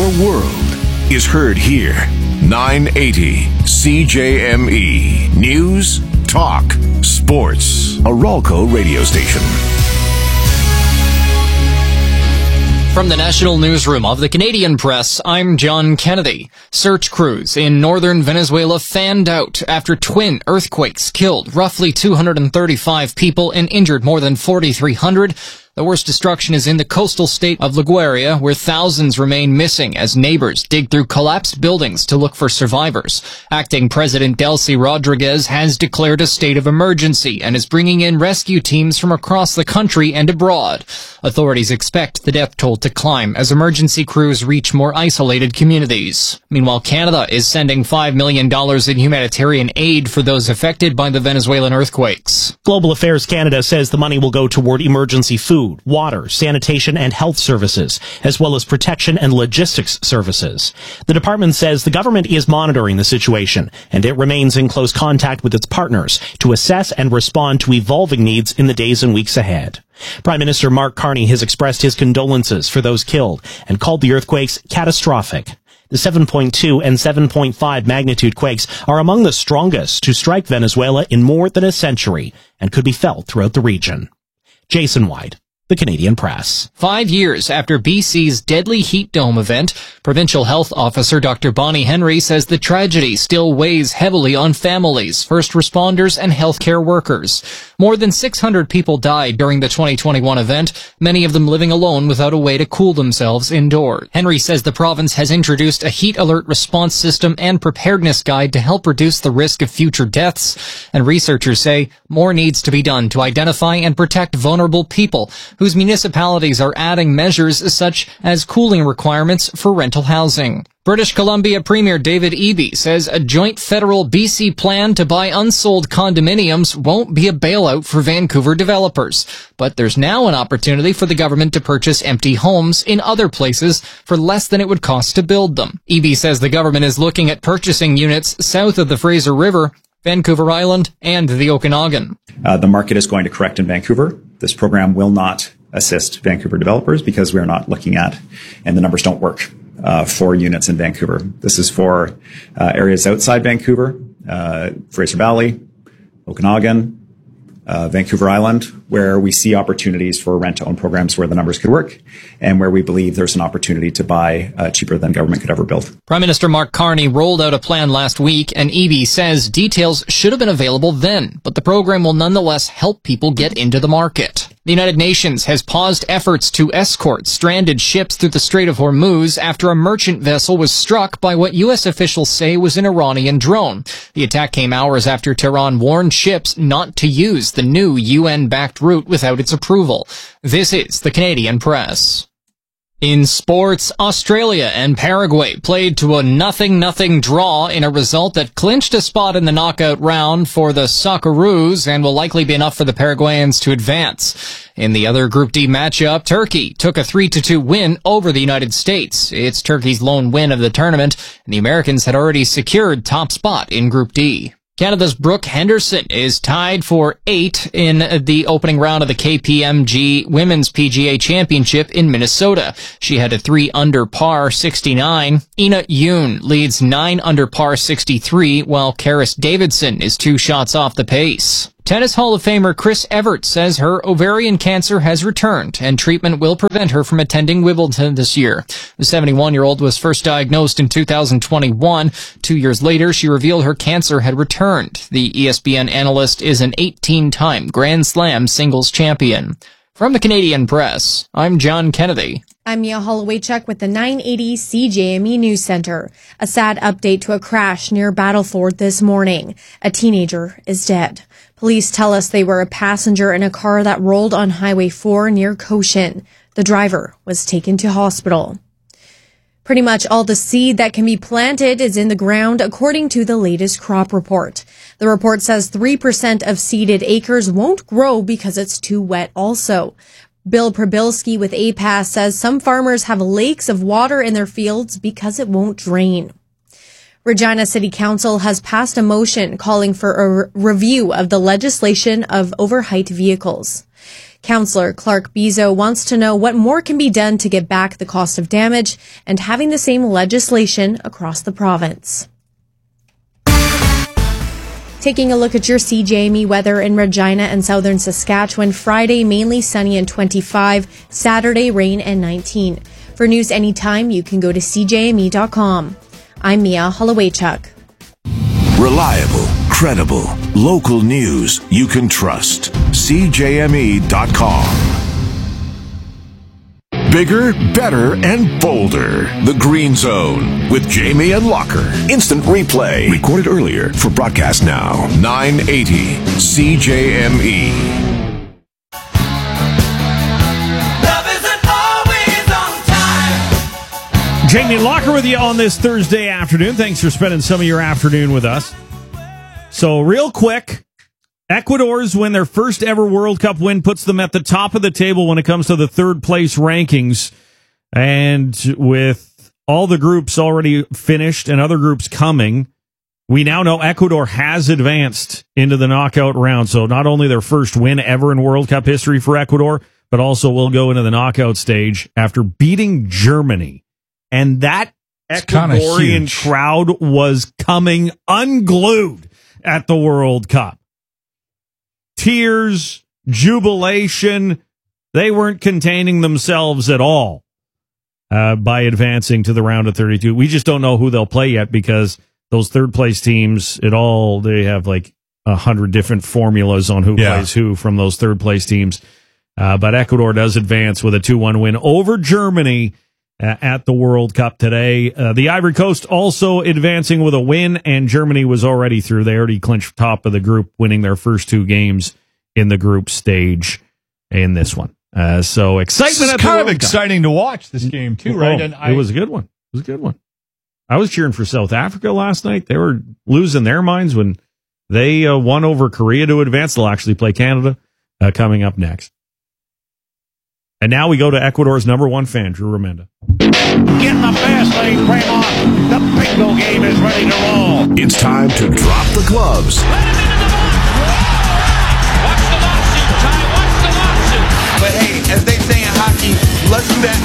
Your world is heard here. 980 CJME. News, talk, sports. A Ralco radio station. From the National Newsroom of the Canadian Press, I'm John Kennedy. Search crews in northern Venezuela fanned out after twin earthquakes killed roughly 235 people and injured more than 4,300. The worst destruction is in the coastal state of La Guaira, where thousands remain missing as neighbors dig through collapsed buildings to look for survivors. Acting President Delcy Rodriguez has declared a state of emergency and is bringing in rescue teams from across the country and abroad. Authorities expect the death toll to climb as emergency crews reach more isolated communities. Meanwhile, Canada is sending $5 million in humanitarian aid for those affected by the Venezuelan earthquakes. Global Affairs Canada says the money will go toward emergency food, water, sanitation, and health services, as well as protection and logistics services. The department says the government is monitoring the situation, and it remains in close contact with its partners to assess and respond to evolving needs in the days and weeks ahead. Prime Minister Mark Carney has expressed his condolences for those killed and called the earthquakes catastrophic. The 7.2 and 7.5 magnitude quakes are among the strongest to strike Venezuela in more than a century and could be felt throughout the region. Jason White, The Canadian Press. 5 years after BC's deadly heat dome event, Provincial Health Officer Dr. Bonnie Henry says the tragedy still weighs heavily on families, first responders, and healthcare workers. More than 600 people died during the 2021 event, many of them living alone without a way to cool themselves indoors. Henry says the province has introduced a heat alert response system and preparedness guide to help reduce the risk of future deaths, and researchers say more needs to be done to identify and protect vulnerable people, whose municipalities are adding measures such as cooling requirements for rental housing. British Columbia Premier David Eby says a joint federal BC plan to buy unsold condominiums won't be a bailout for Vancouver developers. But there's now an opportunity for the government to purchase empty homes in other places for less than it would cost to build them. Eby says the government is looking at purchasing units south of the Fraser River, Vancouver Island, and the Okanagan. The market is going to correct in Vancouver. This program will not assist Vancouver developers because we're not looking at, and the numbers don't work, for units in Vancouver. This is for areas outside Vancouver, Fraser Valley, Okanagan, Vancouver Island, where we see opportunities for rent-to-own programs where the numbers could work and where we believe there's an opportunity to buy cheaper than government could ever build. Prime Minister Mark Carney rolled out a plan last week, and Eby says details should have been available then, but the program will nonetheless help people get into the market. The United Nations has paused efforts to escort stranded ships through the Strait of Hormuz after a merchant vessel was struck by what U.S. officials say was an Iranian drone. The attack came hours after Tehran warned ships not to use the new UN-backed route without its approval. This is the Canadian Press. In sports, Australia and Paraguay played to a 0-0 draw in a result that clinched a spot in the knockout round for the Socceroos and will likely be enough for the Paraguayans to advance. In the other Group D matchup, Turkey took a 3-2 win over the United States. It's Turkey's lone win of the tournament, and the Americans had already secured top spot in Group D. Canada's Brooke Henderson is tied for 8 in the opening round of the KPMG Women's PGA Championship in Minnesota. She had a 3 under par 69. Ina Yoon leads 9 under par 63, while Karis Davidson is 2 shots off the pace. Tennis Hall of Famer Chris Evert says her ovarian cancer has returned and treatment will prevent her from attending Wimbledon this year. The 71-year-old was first diagnosed in 2021. 2 years later, she revealed her cancer had returned. The ESPN analyst is an 18-time Grand Slam singles champion. From the Canadian Press, I'm John Kennedy. I'm Mia Holloway-Chuck with the 980 CJME News Center. A sad update to a crash near Battleford this morning. A teenager is dead. Police tell us they were a passenger in a car that rolled on Highway 4 near Cochin. The driver was taken to hospital. Pretty much all the seed that can be planted is in the ground, according to the latest crop report. The report says 3% of seeded acres won't grow because it's too wet also. Bill Prabilski with APAS says some farmers have lakes of water in their fields because it won't drain. Regina City Council has passed a motion calling for a review of the legislation of overheight vehicles. Councillor Clark Bezo wants to know what more can be done to get back the cost of damage and having the same legislation across the province. Taking a look at your CJME weather in Regina and southern Saskatchewan. Friday, mainly sunny and 25. Saturday, rain and 19. For news anytime, you can go to CJME.com. I'm Mia Hollowaychuk. Reliable, credible, local news you can trust. CJME.com. Bigger, better, and bolder. The Green Zone with Jamie and Locker. Instant replay. Recorded earlier for broadcast now. 980 CJME. Love isn't always on time. Jamie and Locker with you on this Thursday afternoon. Thanks for spending some of your afternoon with us. So real quick, Ecuador's win, their first ever World Cup win, puts them at the top of the table when it comes to the third place rankings. And with all the groups already finished and other groups coming, we now know Ecuador has advanced into the knockout round. So not only their first win ever in World Cup history for Ecuador, but also will go into the knockout stage after beating Germany. And that Ecuadorian crowd was coming unglued at the World Cup. Tears, jubilation, they weren't containing themselves at all by advancing to the round of 32. We just don't know who they'll play yet because those third place teams, they have like 100 different formulas on who plays who from those third place teams. But Ecuador does advance with a 2-1 win over Germany at the World Cup today. The Ivory Coast also advancing with a win, and Germany was already through. They already clinched top of the group, winning their first two games in the group stage in this one. So excitement. It's kind of exciting to watch this game too, right? And it was a good one. It was a good one. I was cheering for South Africa last night. They were losing their minds when they won over Korea to advance. They'll actually play Canada coming up next. And now we go to Ecuador's number one fan, Drew Remenda. Get the fast lane frame on. The bingo game is ready to roll. It's time to drop the gloves. Let him into the box. Watch the lawsuit, Ty. Watch the lawsuit. But hey, as they say in hockey, let's do that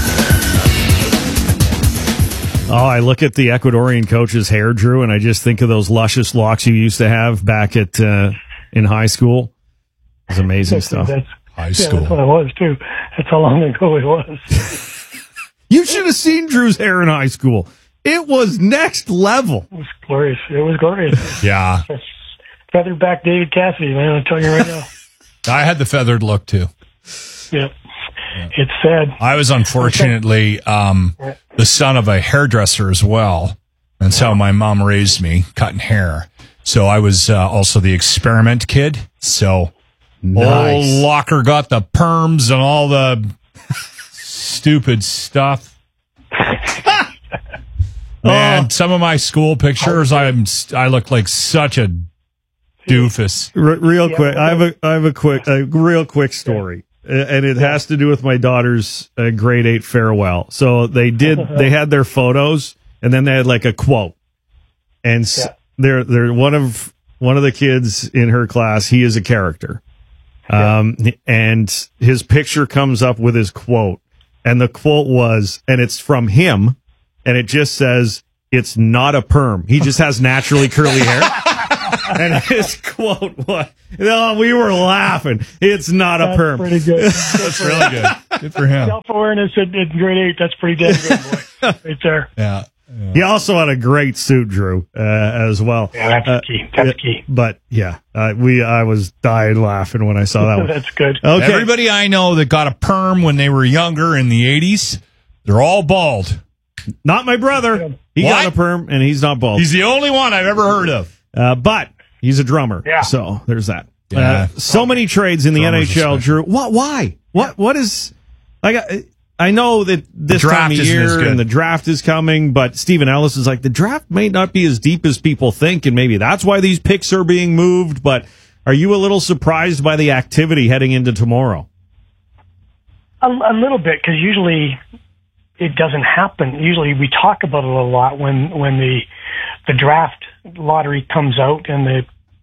hockey. Oh, I look at the Ecuadorian coach's hair, Drew, and I just think of those luscious locks you used to have back at in high school. It's amazing stuff. High school. That's what I was, too. That's how long ago it was. You should have seen Drew's hair in high school. It was next level. It was glorious. It was glorious. Yeah. Feathered back David Cassidy, man. I'll tell you right now. I had the feathered look, too. Yep. It's sad. I was unfortunately the son of a hairdresser as well. And so my mom raised me cutting hair. So I was also the experiment kid. So old Locker got the perms and all the stupid stuff. Man, some of my school pictures, I look like such a doofus. Real quick, I have a real quick story, and it has to do with my daughter's grade 8 farewell. So they had their photos, and then they had like a quote, and they're one of the kids in her class. He is a character. And his picture comes up with his quote, and the quote was, and it's from him, and it just says, "It's not a perm." He just has naturally curly hair. And his quote was, we were laughing. "It's not a perm." Pretty good. That's really good. Good for him. Self-awareness in grade 8, that's pretty damn good, boy. Right there. Yeah. He also had a great suit, Drew, as well. Yeah, that's key. That's key. But yeah, I was dying laughing when I saw that one. That's good. Okay. Everybody I know that got a perm when they were younger in the 80s, they're all bald. Not my brother. He got a perm, and he's not bald. He's the only one I've ever heard of. But he's a drummer. Yeah. So there's that. Yeah. So many trades in the Drummers NHL, Drew. Why? What is... I know that this time of year and the draft is coming, but Stephen Ellis is like, the draft may not be as deep as people think, and maybe that's why these picks are being moved. But are you a little surprised by the activity heading into tomorrow? A little bit, because usually it doesn't happen. Usually we talk about it a lot when the draft lottery comes out and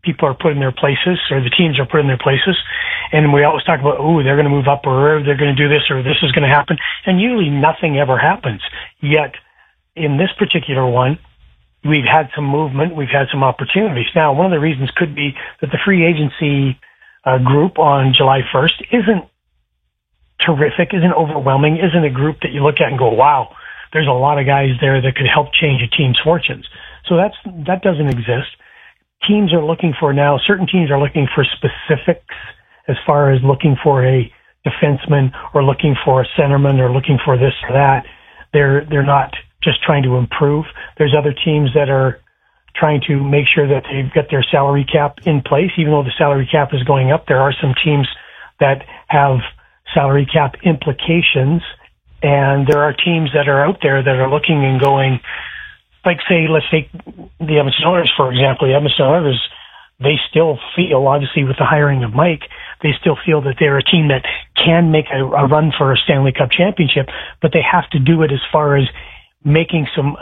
people are put in their places, or the teams are put in their places. And we always talk about, they're going to move up, or they're going to do this, or this is going to happen. And usually nothing ever happens. Yet in this particular one, we've had some movement, we've had some opportunities. Now, one of the reasons could be that the free agency group on July 1st isn't terrific, isn't overwhelming, isn't a group that you look at and go, wow, there's a lot of guys there that could help change a team's fortunes. So that doesn't exist. Certain teams are looking for specifics as far as looking for a defenseman or looking for a centerman or looking for this or that. They're not just trying to improve. There's other teams that are trying to make sure that they've got their salary cap in place. Even though the salary cap is going up, there are some teams that have salary cap implications, and there are teams that are out there that are looking and going, like, say, let's take the Edmonton Oilers, for example. The Edmonton Oilers, they still feel, obviously with the hiring of Mike, they still feel that they're a team that can make a run for a Stanley Cup championship, but they have to do it as far as making some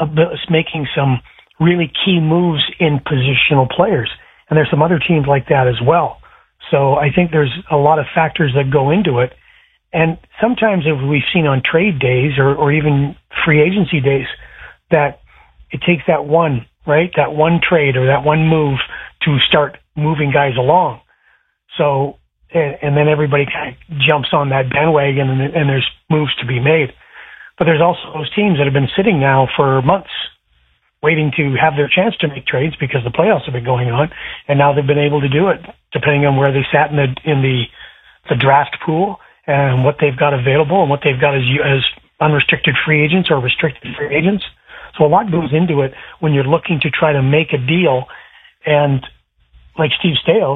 really key moves in positional players. And there's some other teams like that as well. So I think there's a lot of factors that go into it. And sometimes, if we've seen on trade days or even free agency days, that it takes that one trade or that one move to start moving guys along. So, and then everybody kind of jumps on that bandwagon and there's moves to be made. But there's also those teams that have been sitting now for months waiting to have their chance to make trades because the playoffs have been going on, and now they've been able to do it depending on where they sat in the draft pool and what they've got available and what they've got as unrestricted free agents or restricted free agents. So a lot goes into it when you're looking to try to make a deal. And like Steve Staios,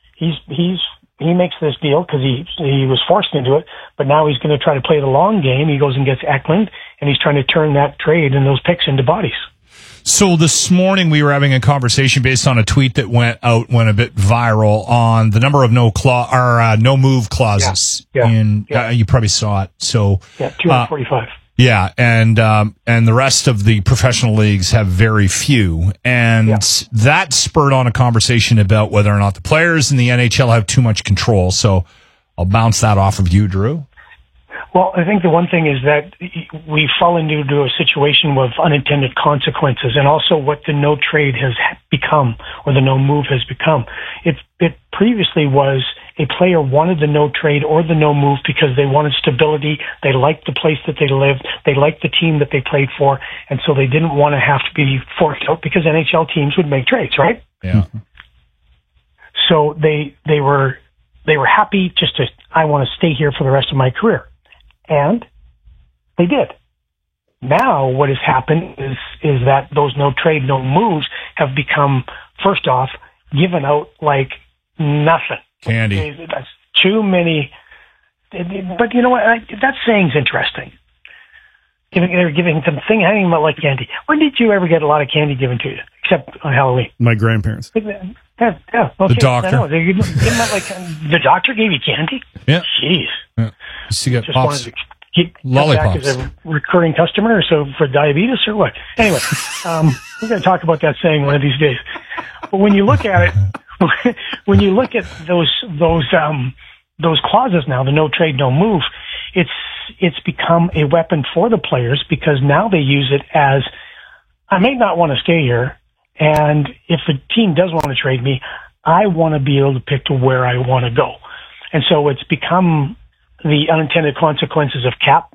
he makes this deal because he was forced into it, but now he's going to try to play the long game. He goes and gets Eklund, and he's trying to turn that trade and those picks into bodies. So this morning we were having a conversation based on a tweet that went a bit viral on the number of no move clauses. Yeah. You probably saw it. So 245. And the rest of the professional leagues have very few. And that spurred on a conversation about whether or not the players in the NHL have too much control. So I'll bounce that off of you, Drew. Well, I think the one thing is that we fall into a situation with unintended consequences, and also what the no trade has become or the no move has become. It previously was a player wanted the no trade or the no move because they wanted stability. They liked the place that they lived. They liked the team that they played for, and so they didn't want to have to be forced out because NHL teams would make trades, right? Yeah. So they were happy just to, I want to stay here for the rest of my career. And they did. Now what has happened is that those no trade, no moves have become, first off, given out like nothing. Candy. That's too many. But you know what? That saying's interesting. They're giving something hanging about like candy. When did you ever get a lot of candy given to you? Except on Halloween. My grandparents. Yeah. Okay. The doctor. The doctor gave you candy? Yeah. Jeez. Yeah. You get just pops. wanted to lollipops. Back as a recurring customer, so for diabetes or what? Anyway, we're going to talk about that saying one of these days. But when you look at it, when you look at those clauses now, the no trade, no move, it's become a weapon for the players because now they use it as, I may not want to stay here, and if a team does want to trade me, I want to be able to pick to where I want to go. And so it's become the unintended consequences of cap